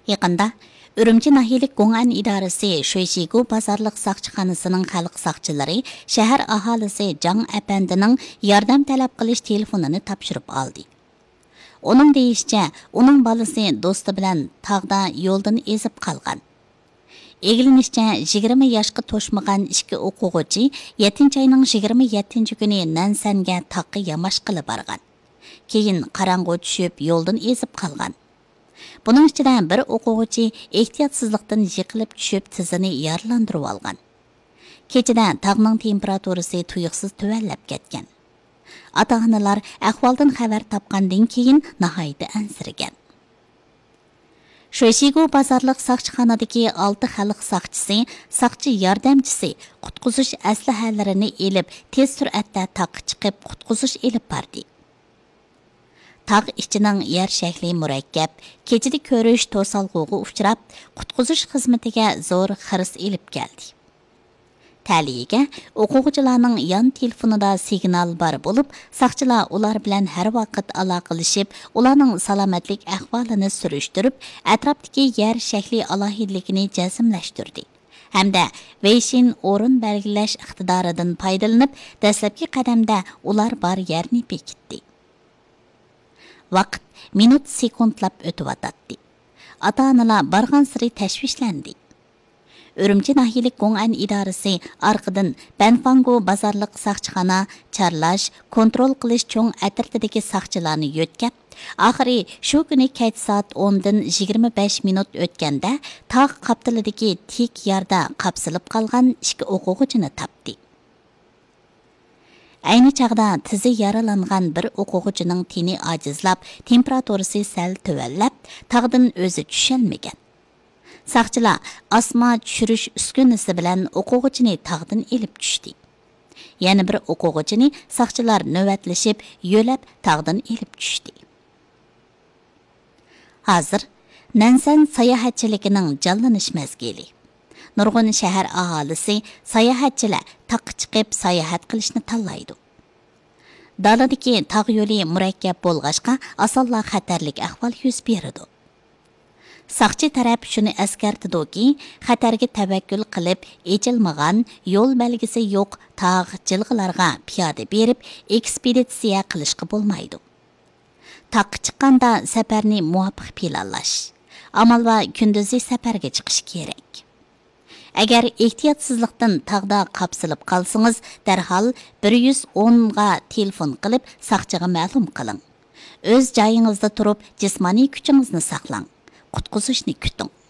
Yaqında Ürümçi nahiyalik Go'ngan idorasi Shoyshigu bozorliq saqchixonasining xalq saqchilari shahar aholisi Jang apandining yordam talab qilish telefonini topshirib oldi. Uning deyishicha, uning bolasi do'sti bilan tog'da yo'ldan ezib qolgan. Egilinishcha 20 yoshga to'shmagan ikki o'quvchi 7-oyning 27 kuni Nansanga taqqa yamash qilib borgan. Keyin qorong'u tushib yo'ldan ezib qolgan. Bunun ichida bir o'quvchi ehtiyotsizlikdan yiqilib tushib tizini yaralandirib olgan. Kechida tog'ning temperaturasi tuyuqsiz tuvallab ketgan. Ota-onalar ahvoldan xabar topgandan keyin nihoyatda ansirgan. Shoyshigu bozorliq saqchixonadagi 6 xalq saqchisi, saqchi yordamchisi qutqizish aslahalarini elib tez sur'atda taqqa chiqib qutqizish elib bordi. Tağ içinin yer şəkli murakkab, keçidi ko'rish to'salg'uga uchrab, qutqizish xizmatiga zo'r xiris elib keldi. Ta'liyiga o'quvchilarning yon telefonida signal bor bo'lib, saqchilar ular bilan har vaqt aloqalashib, ularning salomatlik ahvolini surishtirib, atrofdagi yer shakli alohidligini jazmlashtirdi. Hamda Weishin o'rin belgilash iqtidoridan foydalanib, dastlabki qadamda ular bor yerni bekitdi. Vaqt minut sekundlab o'tib o'tdi. Ota-onalar bargan siri tashvishlandi. Ürümçi nahiyalik Go'ngan idorasi orqadan Banfangu bozorliq saqchixona charlash, kontrol qilish cho'ng atirtidagi saqchilarni yo'tkab, oxiri shu kuni kech soat 10 dan 25 minut o'tganda tog' qaptilidagi tik yerda qapsilib qolgan ikki o'quvchini topdi. Ayni chaqda tizi yaralangan bir o'quvchining teni ojizlab, temperaturasi sal tuvallab, tog'dan o'zi tushalmagan. Saqchilar asma tushirish uskunasi bilan o'quvchini tog'dan elib tushdi. Yana bir o'quvchini saqchilar navbatlashib, yo'lab tog'dan elib tushdi. Hozir Nansan sayohatchiligining jonlanish mezgili. Nurg'un shahar aholisi sayohatchilar taqqa chiqib sayohat qilishni tanlaydi. Daladagi tog' yo'li murakkab bo'lg'achqa asonla xatarlik ahvol yuz beradi. Saqchi taraf shuni eskartidiki, xatarga tavakkul qilib, echilmagan, yo'l belgisi yo'q tog' jilg'ilarga piyoda berib, ekspeditsiya qilishga bo'lmaydi. Taqqa chiqqanda safarni muvofiq planlash, amal va kunduzi safarga chiqish kerak. Agar ehtiyotsizlikdan tog'da qapsilib qolsangiz, darhol 110 ga telefon qilib, saqchiga ma'lum qiling. O'z joyingizda turib, jismoniy kuchingizni saqlang. Qutqizishni kuting.